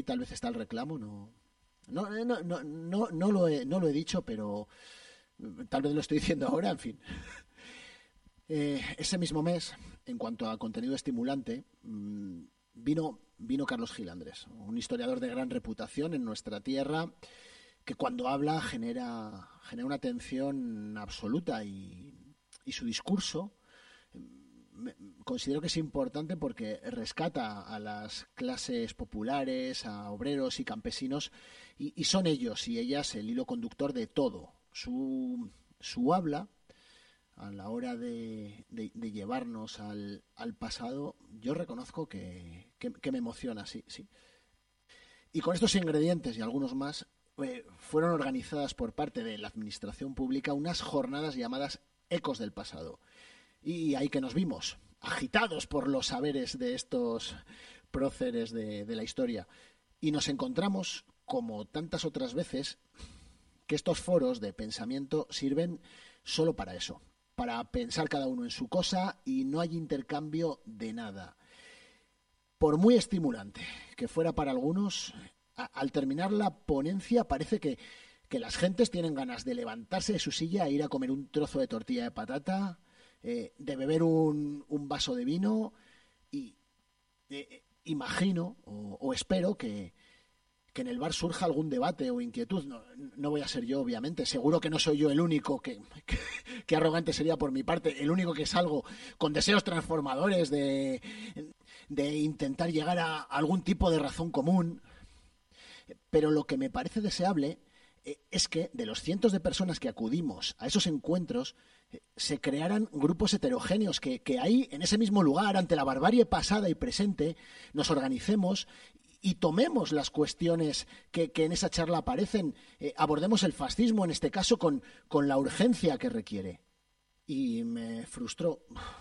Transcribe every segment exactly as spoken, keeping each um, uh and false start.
tal vez está el reclamo, no, no, no, no, no, no lo he, no lo he dicho, pero tal vez lo estoy diciendo ahora, en fin. Eh, ese mismo mes, en cuanto a contenido estimulante, mmm, vino, vino Carlos Gil Andrés, un historiador de gran reputación en nuestra tierra, que cuando habla genera, genera una tensión absoluta y, y su discurso me, considero que es importante porque rescata a las clases populares, a obreros y campesinos, y, y son ellos y ellas el hilo conductor de todo. Su, su habla, a la hora de, de, de llevarnos al, al pasado, yo reconozco que, que, que me emociona, sí, sí. Y con estos ingredientes y algunos más, eh, fueron organizadas por parte de la Administración Pública unas jornadas llamadas Ecos del Pasado. Y ahí que nos vimos, agitados por los saberes de estos próceres de, de la historia. Y nos encontramos, como tantas otras veces, que estos foros de pensamiento sirven solo para eso, para pensar cada uno en su cosa y no hay intercambio de nada. Por muy estimulante que fuera para algunos, a, al terminar la ponencia parece que, que las gentes tienen ganas de levantarse de su silla e ir a comer un trozo de tortilla de patata, eh, de beber un, un vaso de vino y eh, imagino o, o espero que, que en el bar surja algún debate o inquietud. No, no voy a ser yo, obviamente. Seguro que no soy yo el único, que, que, que arrogante sería por mi parte, el único que salgo con deseos transformadores de, de intentar llegar a algún tipo de razón común. Pero lo que me parece deseable es que de los cientos de personas que acudimos a esos encuentros se crearan grupos heterogéneos, que, que ahí, en ese mismo lugar, ante la barbarie pasada y presente, nos organicemos y tomemos las cuestiones que, que en esa charla aparecen, eh, abordemos el fascismo, en este caso, con, con la urgencia que requiere. Y me frustró.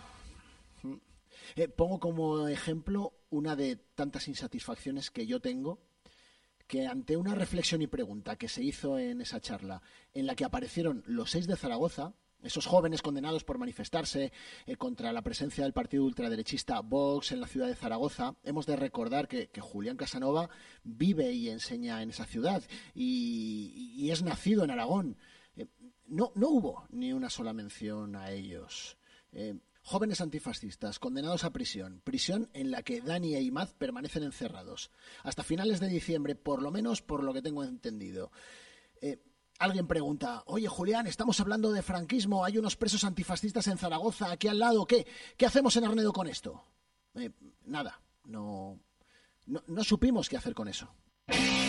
Eh, pongo como ejemplo una de tantas insatisfacciones que yo tengo, que ante una reflexión y pregunta que se hizo en esa charla, en la que aparecieron los seis de Zaragoza, esos jóvenes condenados por manifestarse eh, contra la presencia del partido ultraderechista Vox en la ciudad de Zaragoza, hemos de recordar que, que Julián Casanova vive y enseña en esa ciudad y, y es nacido en Aragón. Eh, no, no hubo ni una sola mención a ellos. Eh, Jóvenes antifascistas condenados a prisión, prisión en la que Dani e Imaz permanecen encerrados hasta finales de diciembre, por lo menos por lo que tengo entendido. Eh, alguien pregunta, oye Julián, estamos hablando de franquismo, hay unos presos antifascistas en Zaragoza, aquí al lado, ¿qué, qué hacemos en Arnedo con esto? Eh, nada, no, no, no supimos qué hacer con eso.